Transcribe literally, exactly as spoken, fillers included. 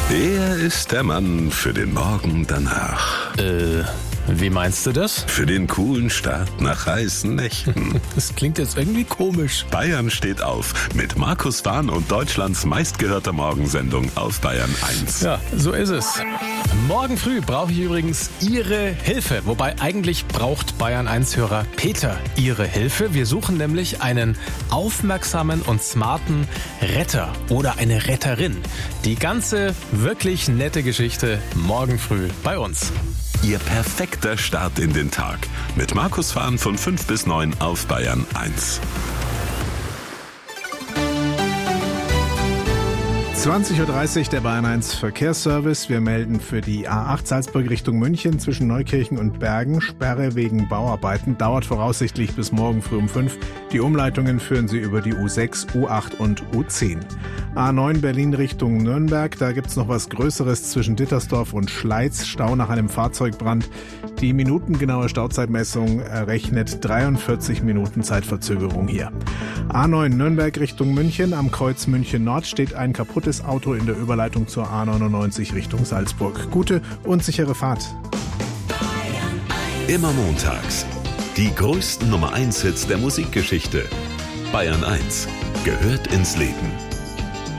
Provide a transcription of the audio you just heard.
Er ist der Mann für den Morgen danach. Äh, wie meinst du das? Für den coolen Start nach heißen Nächten. Das klingt jetzt irgendwie komisch. Bayern steht auf mit Markus Fahn und Deutschlands meistgehörter Morgensendung auf Bayern eins. Ja, so ist es. Morgen früh brauche ich übrigens Ihre Hilfe. Wobei eigentlich braucht Bayern eins Hörer Peter Ihre Hilfe. Wir suchen nämlich einen aufmerksamen und smarten Retter oder eine Retterin. Die ganze wirklich nette Geschichte morgen früh bei uns. Ihr perfekter Start in den Tag. Mit Markus Fahn von fünf bis neun auf Bayern eins. zwanzig Uhr dreißig, der Bayern eins Verkehrsservice. Wir melden für die A acht Salzburg Richtung München zwischen Neukirchen und Bergen Sperre wegen Bauarbeiten. Dauert voraussichtlich bis morgen früh um fünf. Die Umleitungen führen Sie über die U sechs, U acht und U zehn. A neun Berlin Richtung Nürnberg. Da gibt's noch was Größeres zwischen Dittersdorf und Schleiz. Stau nach einem Fahrzeugbrand. Die minutengenaue Stauzeitmessung errechnet dreiundvierzig Minuten Zeitverzögerung hier. A neun Nürnberg Richtung München. Am Kreuz München Nord steht ein kaputtes Auto in der Überleitung zur A neunundneunzig Richtung Salzburg. Gute und sichere Fahrt. Immer montags. Die größten Nummer eins Hits der Musikgeschichte. Bayern eins gehört ins Leben.